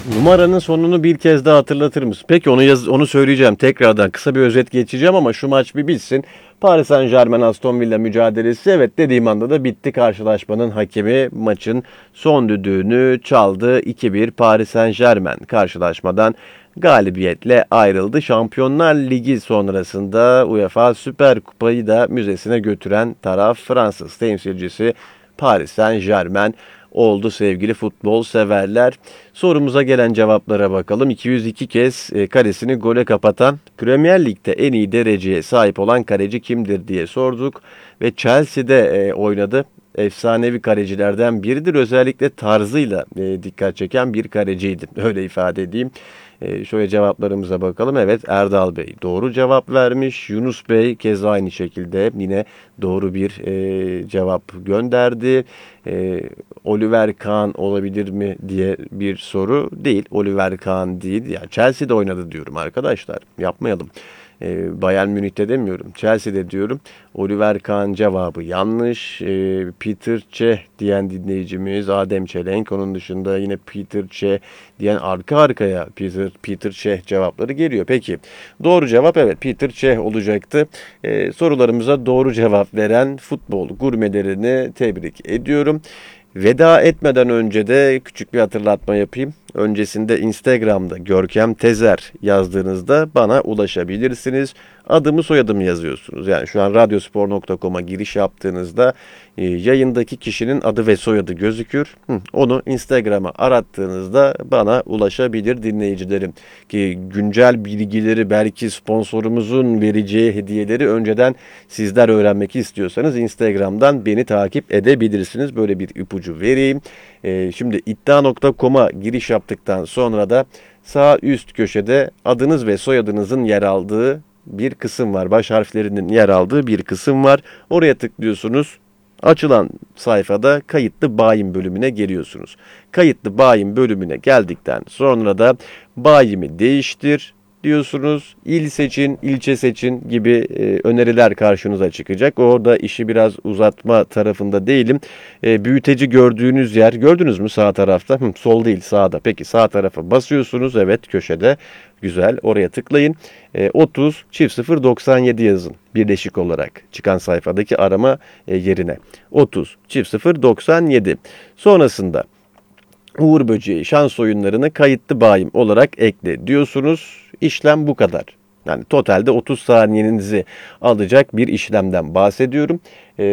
Numaranın sonunu bir kez daha hatırlatır mısın? Peki onu söyleyeceğim. Tekrardan kısa bir özet geçeceğim ama şu maç bir bitsin. Paris Saint-Germain Aston Villa mücadelesi, evet dediğim anda da bitti. Karşılaşmanın hakemi maçın son düdüğünü çaldı. 2-1 Paris Saint-Germain karşılaşmadan galibiyetle ayrıldı. Şampiyonlar Ligi sonrasında UEFA Süper Kupayı da müzesine götüren taraf Fransız temsilcisi Paris Saint-Germain oldu sevgili futbol severler. Sorumuza gelen cevaplara bakalım. 202 kez karesini gole kapatan, Premier Lig'de en iyi dereceye sahip olan kaleci kimdir diye sorduk. Ve Chelsea'de oynadı. Efsanevi kalecilerden biridir. Özellikle tarzıyla dikkat çeken bir kaleciydi. Öyle ifade edeyim. Şöyle cevaplarımıza bakalım. Evet, Erdal Bey doğru cevap vermiş. Yunus Bey keza aynı şekilde yine doğru bir cevap gönderdi. Oliver Kahn olabilir mi diye bir soru değil. Oliver Kahn değil. Ya Chelsea'de oynadı diyorum arkadaşlar. Yapmayalım. Bayern Münih'te demiyorum. Chelsea'de diyorum. Oliver Kahn cevabı yanlış. Peter Cech diyen dinleyicimiz Adem Çelenk. Onun dışında yine Peter Cech diyen arka arkaya Peter Cech cevapları geliyor. Peki doğru cevap evet Peter Cech olacaktı. Sorularımıza doğru cevap veren futbol gurmelerini tebrik ediyorum. Veda etmeden önce de küçük bir hatırlatma yapayım. Öncesinde Instagram'da Görkem Tezer yazdığınızda bana ulaşabilirsiniz. Adımı soyadımı yazıyorsunuz. Yani şu an radyospor.com'a giriş yaptığınızda yayındaki kişinin adı ve soyadı gözükür. Onu Instagram'a arattığınızda bana ulaşabilir dinleyicilerim. Ki güncel bilgileri, belki sponsorumuzun vereceği hediyeleri önceden sizler öğrenmek istiyorsanız Instagram'dan beni takip edebilirsiniz. Böyle bir ipucu vereyim. Şimdi iddia.com'a giriş yaptıktan sonra da sağ üst köşede adınız ve soyadınızın yer aldığı bir kısım var. Baş harflerinin yer aldığı bir kısım var. Oraya tıklıyorsunuz. Açılan sayfada kayıtlı bayin bölümüne geliyorsunuz. Kayıtlı bayin bölümüne geldikten sonra da bayimi değiştir diyorsunuz. İl seçin, ilçe seçin gibi öneriler karşınıza çıkacak. Orada işi biraz uzatma tarafında değilim. Büyüteci gördüğünüz yer, gördünüz mü sağ tarafta? Sol değil, sağda. Peki sağ tarafa basıyorsunuz. Evet, köşede. Güzel. Oraya tıklayın. 30 0 97 yazın. Birleşik olarak çıkan sayfadaki arama yerine. 30 0 97. Sonrasında Uğur Böceği şans oyunlarını kayıtlı bayim olarak ekle diyorsunuz. İşlem bu kadar. Yani totalde 30 saniyenizi alacak bir işlemden bahsediyorum.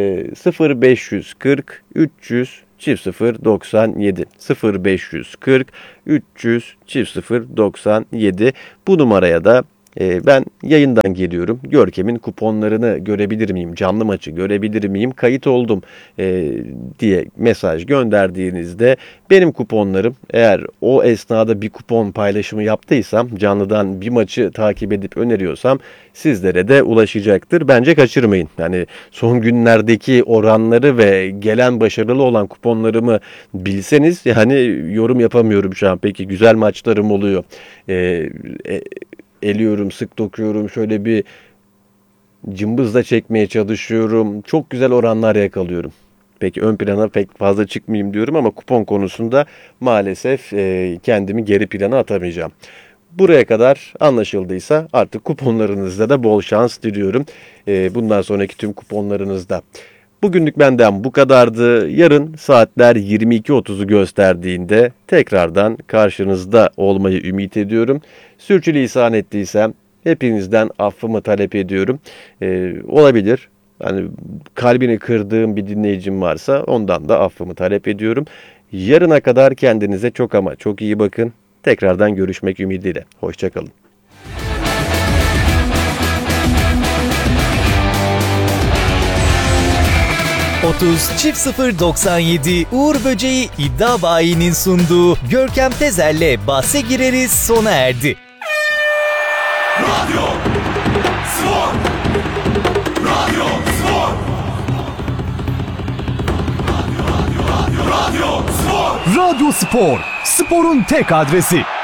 0540 300 0097 0540 300 0097 bu numaraya da ben yayından geliyorum. Görkem'in kuponlarını görebilir miyim? Canlı maçı görebilir miyim? Kayıt oldum diye mesaj gönderdiğinizde benim kuponlarım, eğer o esnada bir kupon paylaşımı yaptıysam, canlıdan bir maçı takip edip öneriyorsam sizlere de ulaşacaktır. Bence kaçırmayın. Yani son günlerdeki oranları ve gelen başarılı olan kuponlarımı bilseniz, yani yorum yapamıyorum şu an. Peki güzel maçlarım oluyor. Eliyorum, sık dokuyorum, şöyle bir cımbızla çekmeye çalışıyorum. Çok güzel oranlar yakalıyorum. Peki ön plana pek fazla çıkmayayım diyorum ama kupon konusunda maalesef kendimi geri plana atamayacağım. Buraya kadar anlaşıldıysa artık kuponlarınızda da bol şans diliyorum. Bundan sonraki tüm kuponlarınızda. Bugünlük benden bu kadardı. Yarın saatler 22.30'u gösterdiğinde tekrardan karşınızda olmayı ümit ediyorum. Sürçülisan ettiysem hepinizden affımı talep ediyorum. Olabilir. Yani kalbini kırdığım bir dinleyicim varsa ondan da affımı talep ediyorum. Yarına kadar kendinize çok ama çok iyi bakın. Tekrardan görüşmek ümidiyle. Hoşça kalın. 30.097 Uğur Böceği İddia Bayi'nin sunduğu Görkem Tezer'le bahse gireriz sona erdi. Radyo Spor. Radyo Spor. Radyo Spor. Radyo Spor. Sporun tek adresi.